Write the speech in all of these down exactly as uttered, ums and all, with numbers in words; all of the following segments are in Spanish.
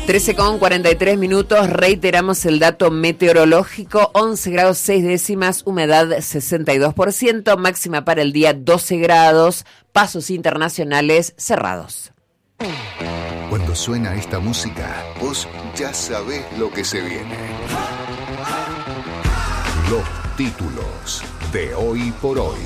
trece con cuarenta y tres minutos, reiteramos el dato meteorológico, once grados seis décimas, humedad sesenta y dos por ciento, máxima para el día doce grados, pasos internacionales cerrados. Cuando suena esta música, vos ya sabés lo que se viene. Los títulos de Hoy por Hoy.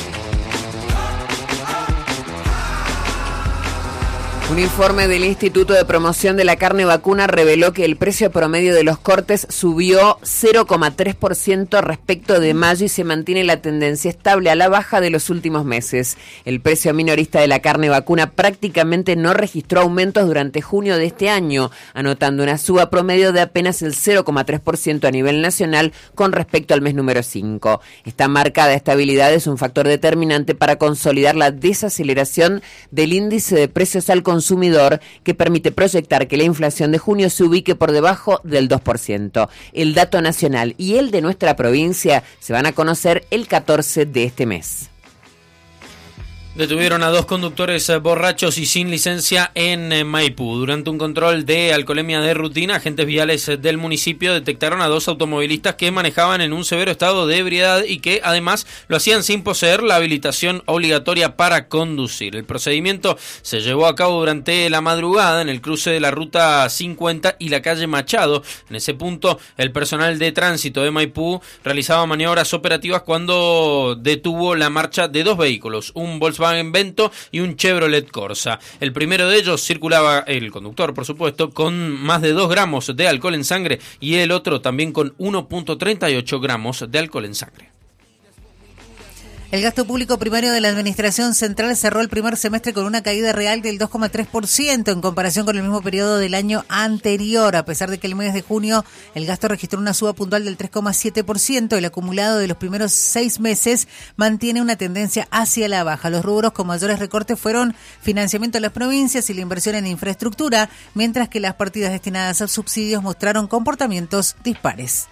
Un informe del Instituto de Promoción de la Carne Vacuna reveló que el precio promedio de los cortes subió cero coma tres por ciento respecto de mayo y se mantiene la tendencia estable a la baja de los últimos meses. El precio minorista de la carne vacuna prácticamente no registró aumentos durante junio de este año, anotando una suba promedio de apenas el cero coma tres por ciento a nivel nacional con respecto al mes número cinco. Esta marcada estabilidad es un factor determinante para consolidar la desaceleración del índice de precios al consumidor consumidor que permite proyectar que la inflación de junio se ubique por debajo del dos por ciento. El dato nacional y el de nuestra provincia se van a conocer el catorce de este mes. Detuvieron a dos conductores borrachos y sin licencia en Maipú. Durante un control de alcoholemia de rutina, agentes viales del municipio detectaron a dos automovilistas que manejaban en un severo estado de ebriedad y que además lo hacían sin poseer la habilitación obligatoria para conducir. El procedimiento se llevó a cabo durante la madrugada en el cruce de la ruta cincuenta y la calle Machado. En ese punto, el personal de tránsito de Maipú realizaba maniobras operativas cuando detuvo la marcha de dos vehículos, un Volkswagen Vento y un Chevrolet Corsa. El primero de ellos circulaba, el conductor por supuesto, con más de dos gramos de alcohol en sangre y el otro también con uno punto treinta y ocho gramos de alcohol en sangre. El gasto público primario de la Administración Central cerró el primer semestre con una caída real del dos coma tres por ciento en comparación con el mismo periodo del año anterior. A pesar de que el mes de junio el gasto registró una suba puntual del tres coma siete por ciento, el acumulado de los primeros seis meses mantiene una tendencia hacia la baja. Los rubros con mayores recortes fueron financiamiento de las provincias y la inversión en infraestructura, mientras que las partidas destinadas a subsidios mostraron comportamientos dispares.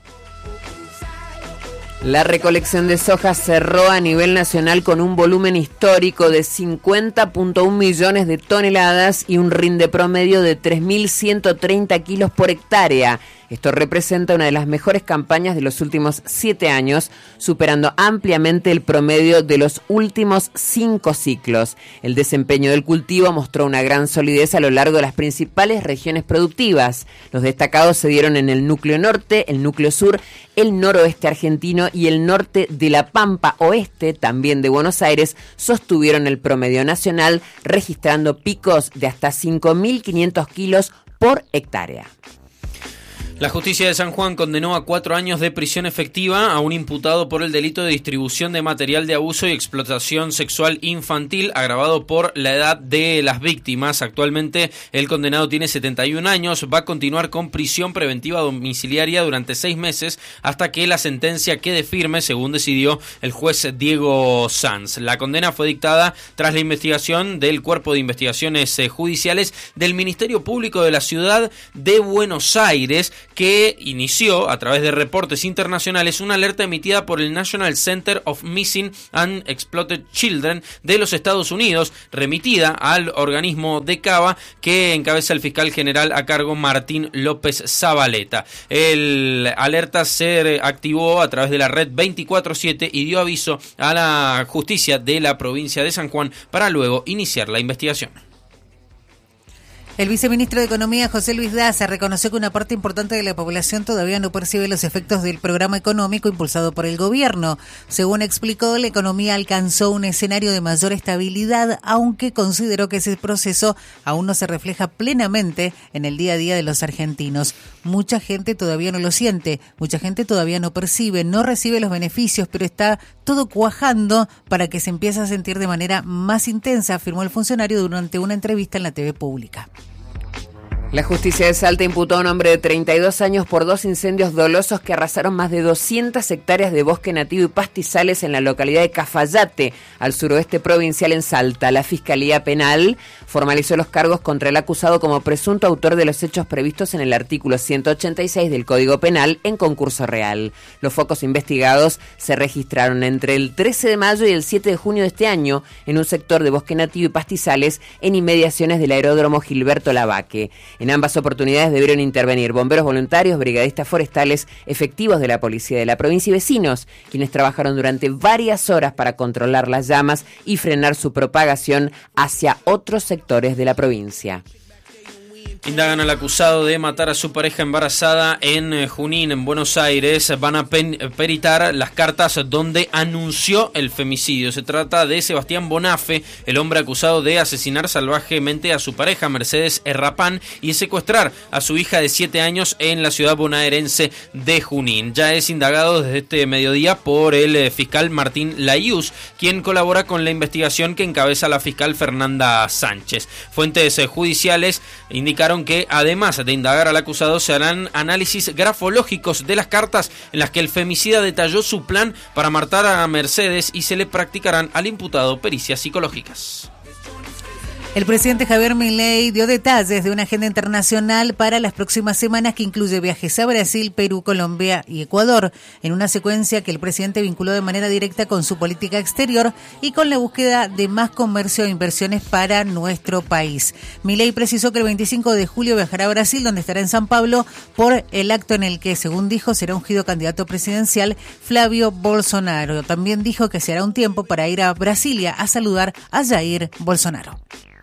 La recolección de soja cerró a nivel nacional con un volumen histórico de cincuenta punto uno millones de toneladas y un rinde promedio de tres mil ciento treinta kilos por hectárea. Esto representa una de las mejores campañas de los últimos siete años, superando ampliamente el promedio de los últimos cinco ciclos. El desempeño del cultivo mostró una gran solidez a lo largo de las principales regiones productivas. Los destacados se dieron en el núcleo norte, el núcleo sur, el noroeste argentino y el norte de la Pampa Oeste, también de Buenos Aires, sostuvieron el promedio nacional, registrando picos de hasta cinco mil quinientos kilos por hectárea. La justicia de San Juan condenó a cuatro años de prisión efectiva a un imputado por el delito de distribución de material de abuso y explotación sexual infantil agravado por la edad de las víctimas. Actualmente el condenado tiene setenta y un años, va a continuar con prisión preventiva domiciliaria durante seis meses hasta que la sentencia quede firme, según decidió el juez Diego Sanz. La condena fue dictada tras la investigación del Cuerpo de Investigaciones Judiciales del Ministerio Público de la Ciudad de Buenos Aires, que inició a través de reportes internacionales una alerta emitida por el National Center of Missing and Exploited Children de los Estados Unidos, remitida al organismo de Cava que encabeza el fiscal general a cargo Martín López Zabaleta. El alerta se activó a través de la red veinticuatro siete y dio aviso a la justicia de la provincia de San Juan para luego iniciar la investigación. El viceministro de Economía, José Luis Daza, reconoció que una parte importante de la población todavía no percibe los efectos del programa económico impulsado por el gobierno. Según explicó, la economía alcanzó un escenario de mayor estabilidad, aunque consideró que ese proceso aún no se refleja plenamente en el día a día de los argentinos. Mucha gente todavía no lo siente, mucha gente todavía no percibe, no recibe los beneficios, pero está todo cuajando para que se empiece a sentir de manera más intensa, afirmó el funcionario durante una entrevista en la T V pública. La justicia de Salta imputó a un hombre de treinta y dos años por dos incendios dolosos que arrasaron más de doscientas hectáreas de bosque nativo y pastizales en la localidad de Cafayate, al suroeste provincial en Salta. La Fiscalía Penal formalizó los cargos contra el acusado como presunto autor de los hechos previstos en el artículo ciento ochenta y seis del Código Penal en concurso real. Los focos investigados se registraron entre el trece de mayo y el siete de junio de este año en un sector de bosque nativo y pastizales en inmediaciones del aeródromo Gilberto Lavaque. En ambas oportunidades debieron intervenir bomberos voluntarios, brigadistas forestales, efectivos de la policía de la provincia y vecinos, quienes trabajaron durante varias horas para controlar las llamas y frenar su propagación hacia otros sectores de la provincia. Indagan al acusado de matar a su pareja embarazada en Junín, en Buenos Aires. Van a peritar las cartas donde anunció el femicidio. Se trata de Sebastián Bonafe, el hombre acusado de asesinar salvajemente a su pareja Mercedes Errapán y secuestrar a su hija de siete años en la ciudad bonaerense de Junín. Ya es indagado desde este mediodía por el fiscal Martín Layús, quien colabora con la investigación que encabeza la fiscal Fernanda Sánchez. Fuentes judiciales indicaron que además de indagar al acusado se harán análisis grafológicos de las cartas en las que el femicida detalló su plan para matar a Mercedes y se le practicarán al imputado pericias psicológicas. El presidente Javier Milei dio detalles de una agenda internacional para las próximas semanas que incluye viajes a Brasil, Perú, Colombia y Ecuador, en una secuencia que el presidente vinculó de manera directa con su política exterior y con la búsqueda de más comercio e inversiones para nuestro país. Milei precisó que el veinticinco de julio viajará a Brasil, donde estará en San Pablo, por el acto en el que, según dijo, será ungido candidato presidencial Flavio Bolsonaro. También dijo que se hará un tiempo para ir a Brasilia a saludar a Jair Bolsonaro.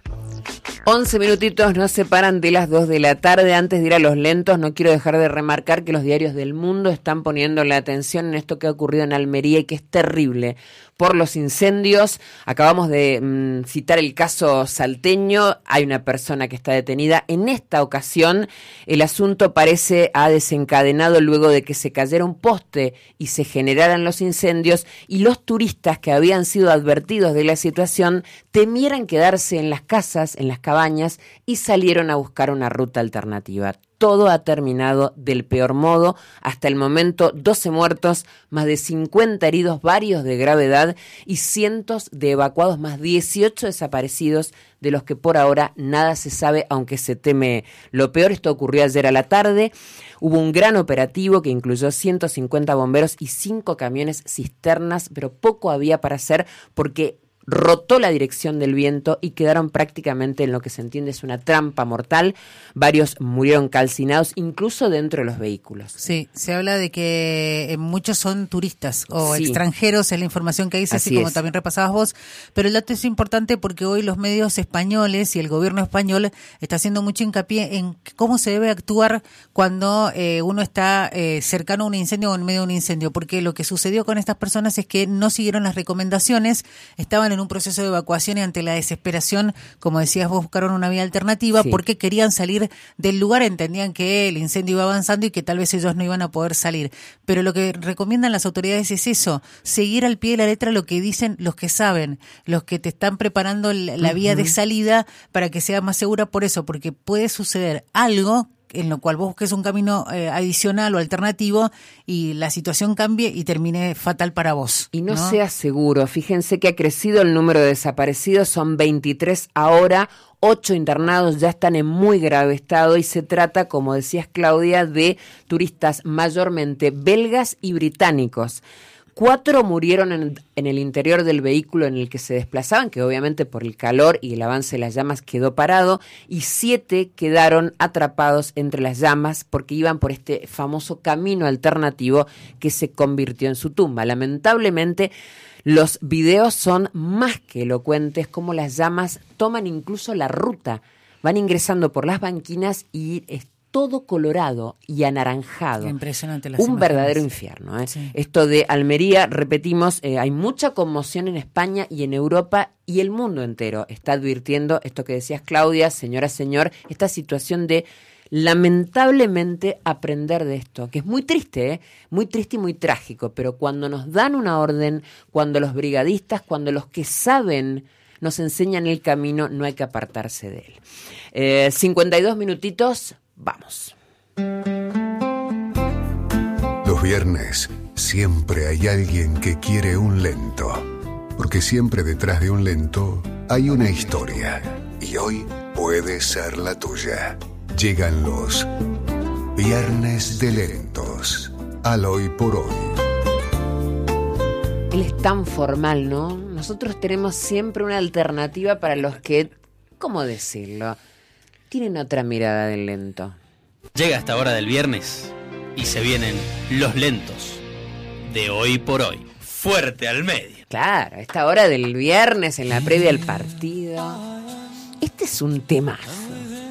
once minutitos nos separan de las dos de la tarde. Antes de ir a los lentos, no quiero dejar de remarcar que los diarios del mundo están poniendo la atención en esto que ha ocurrido en Almería y que es terrible por los incendios. Acabamos de mmm, citar el caso salteño. Hay una persona que está detenida. En esta ocasión, el asunto parece ha desencadenado luego de que se cayera un poste y se generaran los incendios y los turistas que habían sido advertidos de la situación temieran quedarse en las casas, en las cabañas y salieron a buscar una ruta alternativa. Todo ha terminado del peor modo. Hasta el momento, doce muertos, más de cincuenta heridos, varios de gravedad y cientos de evacuados, más dieciocho desaparecidos, de los que por ahora nada se sabe, aunque se teme lo peor. Esto ocurrió ayer a la tarde. Hubo un gran operativo que incluyó ciento cincuenta bomberos y cinco camiones cisternas, pero poco había para hacer porque rotó la dirección del viento y quedaron prácticamente en lo que se entiende es una trampa mortal. Varios murieron calcinados, incluso dentro de los vehículos. Sí, se habla de que muchos son turistas o sí. extranjeros, es la información que dice, así, así como es. También repasabas vos. Pero el dato es importante porque hoy los medios españoles y el gobierno español está haciendo mucho hincapié en cómo se debe actuar cuando eh, uno está eh, cercano a un incendio o en medio de un incendio. Porque lo que sucedió con estas personas es que no siguieron las recomendaciones, estaban en un proceso de evacuación y ante la desesperación, como decías vos, buscaron una vía alternativa sí. porque querían salir del lugar, entendían que el incendio iba avanzando y que tal vez ellos no iban a poder salir. Pero lo que recomiendan las autoridades es eso, seguir al pie de la letra lo que dicen los que saben, los que te están preparando la, la vía uh-huh. de salida para que sea más segura por eso, porque puede suceder algo en lo cual vos busques un camino eh, adicional o alternativo y la situación cambie y termine fatal para vos. Y no, ¿no? sea seguro. Fíjense que ha crecido el número de desaparecidos, son veintitrés ahora, ocho internados ya están en muy grave estado y se trata, como decías Claudia, de turistas mayormente belgas y británicos. Cuatro murieron en, en el interior del vehículo en el que se desplazaban, que obviamente por el calor y el avance de las llamas quedó parado, y siete quedaron atrapados entre las llamas porque iban por este famoso camino alternativo que se convirtió en su tumba. Lamentablemente, los videos son más que elocuentes, como las llamas toman incluso la ruta, van ingresando por las banquinas y todo colorado y anaranjado. Impresionante las Un imágenes. verdadero infierno. ¿eh? Sí. Esto de Almería, repetimos, eh, hay mucha conmoción en España y en Europa y el mundo entero está advirtiendo esto que decías, Claudia, señora, señor, esta situación de lamentablemente aprender de esto, que es muy triste, ¿eh? muy triste y muy trágico, pero cuando nos dan una orden, cuando los brigadistas, cuando los que saben nos enseñan el camino, no hay que apartarse de él. Eh, cincuenta y dos minutitos. Vamos. Los viernes siempre hay alguien que quiere un lento, porque siempre detrás de un lento hay una historia, y hoy puede ser la tuya. Llegan los Viernes de Lentos, al hoy por hoy. Él es tan formal, ¿no? Nosotros tenemos siempre una alternativa para los que, ¿cómo decirlo? tienen otra mirada del lento. Llega esta hora del viernes y se vienen los lentos de hoy por hoy. Fuerte al medio. Claro, a esta hora del viernes en la previa al partido. Este es un temazo.